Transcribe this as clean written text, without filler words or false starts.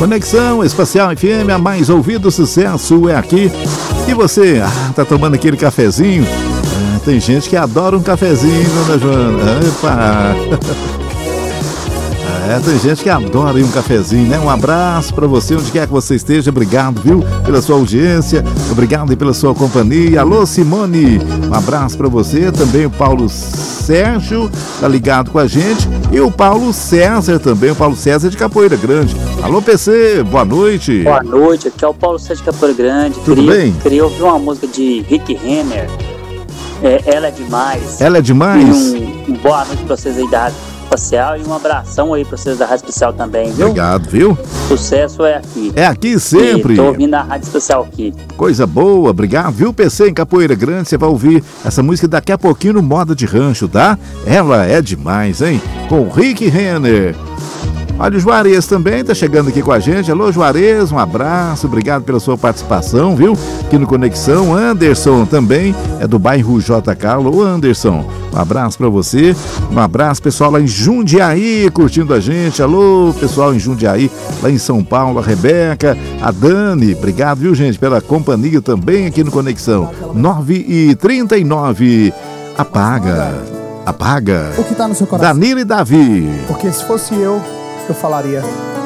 Conexão Espacial FM, a mais ouvido, sucesso é aqui. E você, tá tomando aquele cafezinho? Tem gente que adora um cafezinho, dona Joana. Epa! Tem gente que adora um cafezinho, né? Um abraço pra você, onde quer que você esteja. Obrigado, viu? Pela sua audiência. Obrigado pela sua companhia. Alô, Simone. Um abraço pra você. Também o Paulo Sérgio tá ligado com a gente. E o Paulo César também. O Paulo César de Capoeira Grande. Alô, PC. Boa noite. Boa noite. Aqui é o Paulo César de Capoeira Grande. Tudo bem? Queria ouvir uma música de Rick Renner. Ela é demais. Ela é demais? E boa noite pra vocês aí da Rádio Espacial e um abração aí pra vocês da Rádio Espacial também, viu? Obrigado, viu? Sucesso é aqui. É aqui sempre. E tô ouvindo a Rádio Espacial aqui. Coisa boa, obrigado, viu, PC em Capoeira Grande? Você vai ouvir essa música daqui a pouquinho no Moda de Rancho, tá? Ela é demais, hein? Com Rick Renner. Olha, o Juarez também tá chegando aqui com a gente. Alô, Juarez, um abraço, obrigado pela sua participação, viu? Aqui no Conexão. Anderson também é do bairro JK. Alô, Anderson, um abraço pra você. Um abraço, pessoal, lá em Jundiaí, curtindo a gente. Alô, pessoal em Jundiaí, lá em São Paulo, a Rebeca, a Dani. Obrigado, viu, gente, pela companhia também aqui no Conexão. 9h39. Apaga. O que tá no seu coração? Danilo e Davi. Porque se fosse eu falaria: